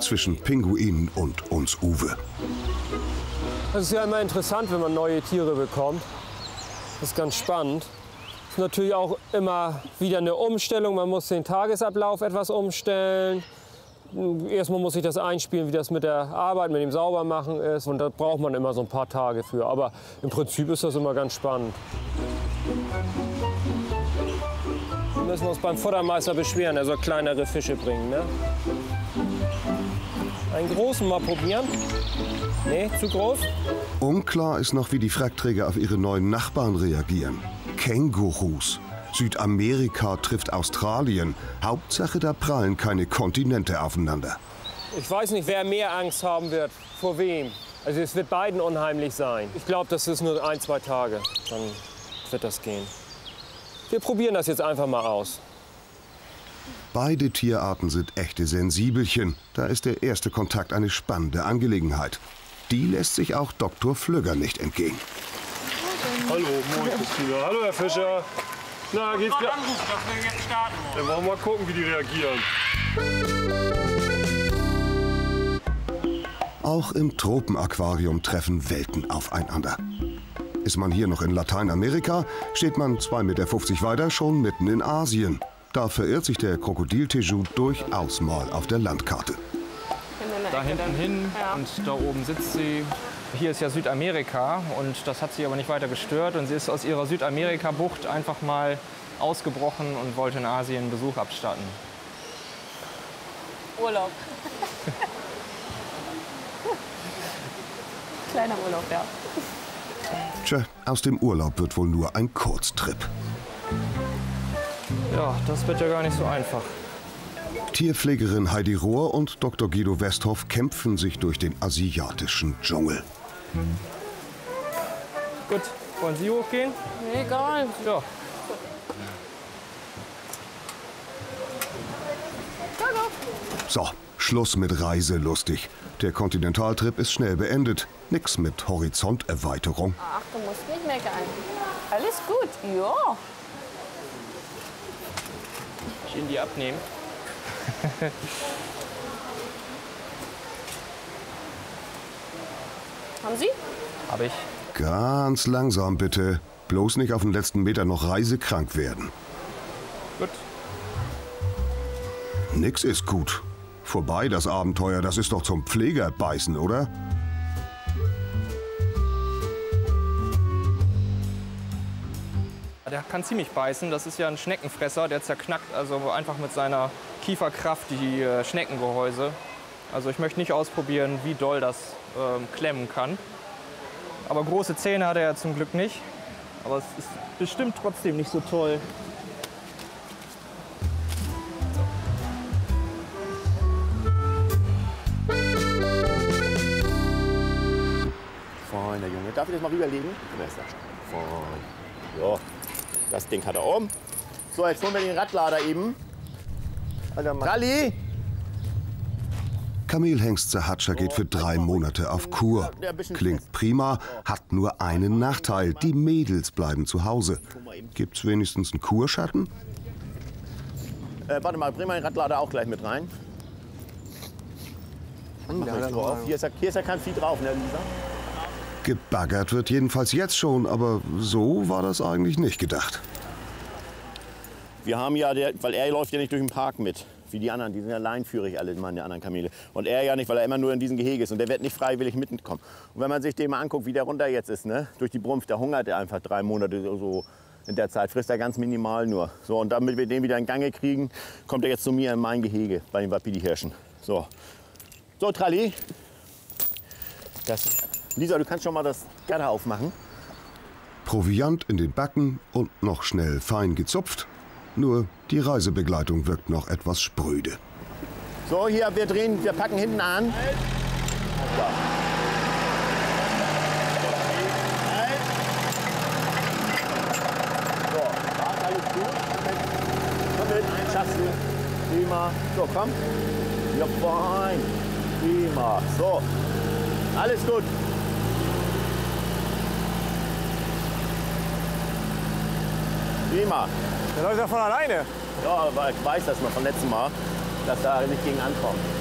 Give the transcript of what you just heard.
zwischen Pinguinen und uns Uwe. Das ist ja immer interessant, wenn man neue Tiere bekommt. Das ist ganz spannend. Das ist natürlich auch immer wieder eine Umstellung. Man muss den Tagesablauf etwas umstellen. Erstmal muss ich das einspielen, wie das mit der Arbeit, mit dem Saubermachen ist. Und da braucht man immer so ein paar Tage für. Aber im Prinzip ist das immer ganz spannend. Wir müssen uns beim Futtermeister beschweren, er soll kleinere Fische bringen. Ne? Einen großen mal probieren. Nee, zu groß? Unklar ist noch, wie die Frackträger auf ihre neuen Nachbarn reagieren. Kängurus. Südamerika trifft Australien. Hauptsache, da prallen keine Kontinente aufeinander. Ich weiß nicht, wer mehr Angst haben wird. Vor wem? Also es wird beiden unheimlich sein. Ich glaube, das ist nur 1, 2 Tage. Dann wird das gehen. Wir probieren das jetzt einfach mal aus. Beide Tierarten sind echte Sensibelchen. Da ist der erste Kontakt eine spannende Angelegenheit. Die lässt sich auch Dr. Flügger nicht entgehen. Hallo, moin Christina. Hallo, Herr Fischer. Na, geht's klar? Dann wollen wir mal gucken, wie die reagieren. Auch im Tropenaquarium treffen Welten aufeinander. Ist man hier noch in Lateinamerika, steht man 2,50 Meter weiter schon mitten in Asien. Da verirrt sich der Krokodil-Teju durchaus mal auf der Landkarte. Da hinten hin und da oben sitzt sie. Hier ist ja Südamerika und das hat sie aber nicht weiter gestört. Und sie ist aus ihrer Südamerika-Bucht einfach mal ausgebrochen und wollte in Asien einen Besuch abstatten. Urlaub. Kleiner Urlaub, ja. Tja, aus dem Urlaub wird wohl nur ein Kurztrip. Ja, das wird ja gar nicht so einfach. Tierpflegerin Heidi Rohr und Dr. Guido Westhoff kämpfen sich durch den asiatischen Dschungel. Gut, wollen Sie hochgehen? Egal. Ja. So, Schluss mit Reiselustig. Der Kontinentaltrip ist schnell beendet. Nix mit Horizonterweiterung. Ach, du musst nicht meckern. Alles gut, ja. Ich Ihnen die abnehmen. Haben Sie? Hab ich. Ganz langsam bitte. Bloß nicht auf den letzten Meter noch reisekrank werden. Gut. Nix ist gut. Vorbei das Abenteuer, das ist doch zum Pflegerbeißen, oder? Der kann ziemlich beißen. Das ist ja ein Schneckenfresser. Der zerknackt also einfach mit seiner Kieferkraft die Schneckengehäuse. Also ich möchte nicht ausprobieren, wie doll das klemmen kann. Aber große Zähne hat er ja zum Glück nicht. Aber es ist bestimmt trotzdem nicht so toll. Fein, der Junge. Darf ich das mal rüberlegen? Fein. Ja, das Ding hat er oben. So, jetzt holen wir den Radlader eben. Ralli! Kamelhengst Sahatscha geht für 3 Monate auf Kur. Klingt prima, hat nur einen Nachteil. Die Mädels bleiben zu Hause. Gibt's wenigstens einen Kurschatten? Warte mal, bring mal den Radlader auch gleich mit rein. Hier ist ja kein Vieh drauf, ne, Lisa? Gebaggert wird jedenfalls jetzt schon, aber so war das eigentlich nicht gedacht. Wir haben ja, weil er läuft ja nicht durch den Park mit, wie die anderen. Die sind ja leinführig, alle meine anderen Kamele. Und er ja nicht, weil er immer nur in diesem Gehege ist. Und der wird nicht freiwillig mitkommen. Und wenn man sich den mal anguckt, wie der runter jetzt ist, ne? Durch die Brunft, der hungert er einfach 3 Monate so. In der Zeit frisst er ganz minimal nur. So, und damit wir den wieder in Gange kriegen, kommt er jetzt zu mir in mein Gehege bei den Wapiti-Hirschen. So, Tralli. Lisa, du kannst schon mal das Gatter aufmachen. Proviant in den Backen und noch schnell fein gezupft. Nur die Reisebegleitung wirkt noch etwas spröde. So, hier, wir packen hinten an. So. Alles gut. Komm mit, schaffst du. Prima. So, komm. Ja, fein. Prima. So. Alles gut. Prima. Der läuft ja von alleine. Ja, aber ich weiß das noch vom letzten Mal, dass da nicht gegen ankommt.